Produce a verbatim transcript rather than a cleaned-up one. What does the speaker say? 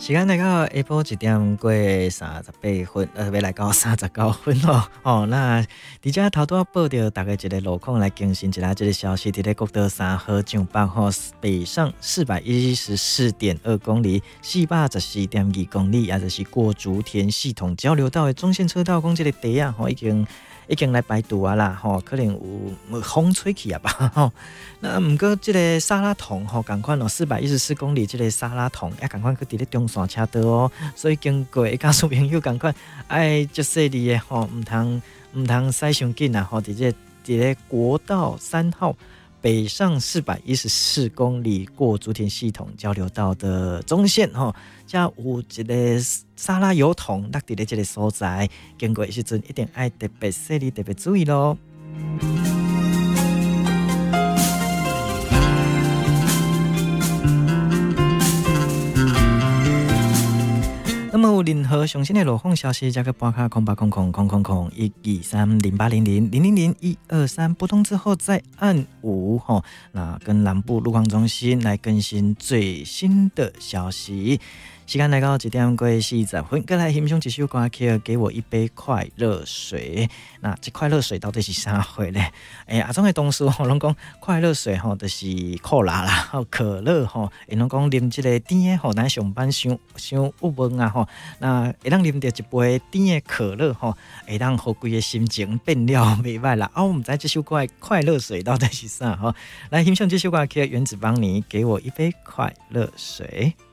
时间来到下晡一點過三十八分，呃，要來到三十九分哦。哦，那伫遮頭拄報到大家一個路況來更新一下這個消息，伫咧國道三號上北吼北上四百一十四點二公里，四百十四點二公里，也就是過竹田系統交流道的中線車道，講這個地啊，吼已經。已經來排堵啊啦，吼，可能有風吹起啊吧，吼。那毋過即個沙拉桶吼，共款哦，四百一十四公里，即個沙拉桶也共款去佇咧中線車道哦，所以經過的駕駛朋友共款，愛足細膩的吼，毋通毋通駛傷緊啊，吼，佇這佇咧國道三號。北上四百一十四公里過竹田系統交流道的中線吼，才有一個沙拉油桶落伫咧這個所在，經過的時陣一定要特別細膩特別注意咯。那麼有任何最新的路況消息，加個撥卡空八空空空空空一二三零八零零零零零一二三，撥通之後再按五吼，那跟南部路況中心來更新最新的消息。時間來到一點過四十分，再來欣賞一首歌曲，給我一杯快樂水。那這快樂水到底是啥貨呢？哎呀，阿種的同事吼，攏講快樂水吼，就是可辣啦，可樂吼，伊攏講啉這個甜的吼，咱上班傷傷鬱悶啊吼，那會當啉到一杯甜的可樂吼，會當互規個心情變了袂歹啦。啊，我唔知這首歌的快樂水到底是啥吼，來欣賞這首歌曲，原子邦尼給我一杯快樂水。